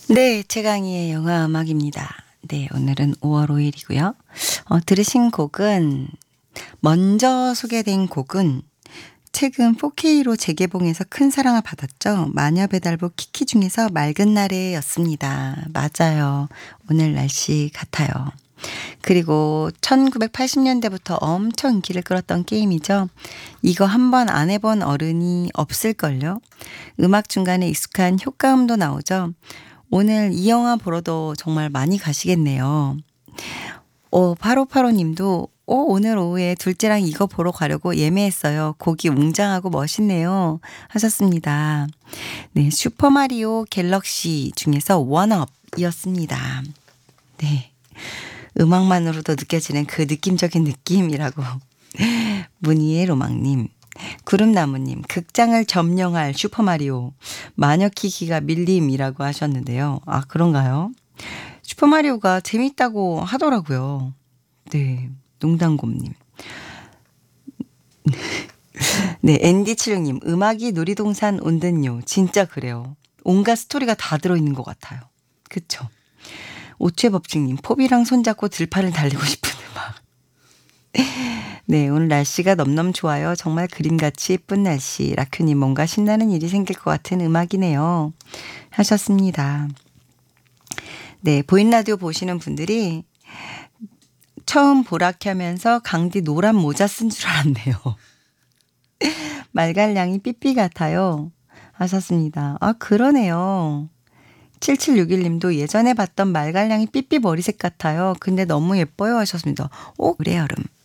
네, 최강희의 영화 음악입니다. 네, 오늘은 5월 5일이고요. 들으신 곡은 먼저 소개된 곡은 최근 4K로 재개봉해서 큰 사랑을 받았죠. 마녀배달부 키키 중에서 맑은 날에였습니다. 맞아요. 오늘 날씨 같아요. 그리고 1980년대부터 엄청 인기를 끌었던 게임이죠. 이거 한번 안 해본 어른이 없을걸요. 음악 중간에 익숙한 효과음도 나오죠. 오늘 이 영화 보러도 정말 많이 가시겠네요. 8585님도 오늘 오후에 둘째랑 이거 보러 가려고 예매했어요. 곡이 웅장하고 멋있네요. 하셨습니다. 네, 슈퍼마리오 갤럭시 중에서 원업이었습니다. 네, 음악만으로도 느껴지는 그 느낌적인 느낌이라고. 문희의 로망님. 구름나무님, 극장을 점령할 슈퍼마리오, 마녀키키가 밀림이라고 하셨는데요. 아, 그런가요? 슈퍼마리오가 재밌다고 하더라고요. 네, 농담곰님. 네, 앤디76님, 음악이 놀이동산 온 듯요. 진짜 그래요. 온갖 스토리가 다 들어있는 것 같아요. 그쵸? 오체법칙님, 포비랑 손잡고 들판을 달리고 싶은 음악. 네, 오늘 날씨가 넘넘 좋아요. 정말 그림같이 예쁜 날씨. 라큐님, 뭔가 신나는 일이 생길 것 같은 음악이네요. 하셨습니다. 네, 보인 라디오 보시는 분들이 처음 보라켜면서 강디 노란 모자 쓴 줄 알았네요. 말갈량이 삐삐 같아요. 하셨습니다. 아, 그러네요. 7761님도 예전에 봤던 말갈량이 삐삐 머리색 같아요. 근데 너무 예뻐요. 하셨습니다. 오, 그래, 여름.